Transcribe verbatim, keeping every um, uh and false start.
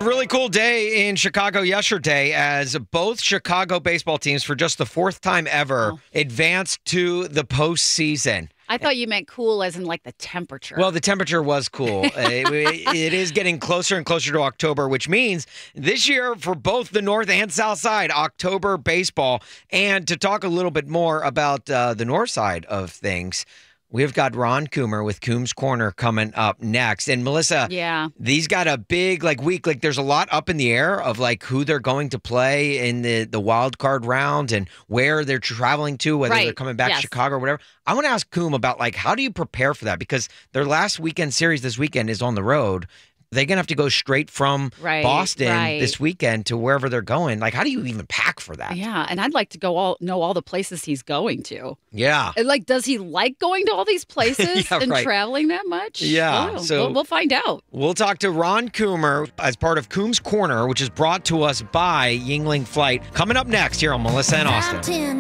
Really cool day in Chicago yesterday as both Chicago baseball teams, for just the fourth time ever, Oh. advanced to the postseason. I thought you meant cool as in like the temperature. Well, the temperature was cool. Uh, it, it is getting closer and closer to October, which means this year for both the North and South side, October baseball. And to talk a little bit more about uh, the North side of things, we've got Ron Coomer with Coombs Corner coming up next. And Melissa, yeah. these got a big like week. Like there's a lot up in the air of like who they're going to play in the, the wild card round and where they're traveling to, whether Right. they're coming back Yes. to Chicago or whatever. I want to ask Coom about like how do you prepare for that? Because their last weekend series this weekend is on the road. They're going to have to go straight from Right, Boston right. this weekend to wherever they're going. Like, how do you even pack for that? Yeah, and I'd like to go all know all the places he's going to. Yeah. And, like, does he like going to all these places Yeah, and right. traveling that much? Yeah, Oh, so- we'll, we'll find out. We'll talk to Ron Coomer as part of Coombs Corner, which is brought to us by Yingling Flight. Coming up next here on Melissa and Austin.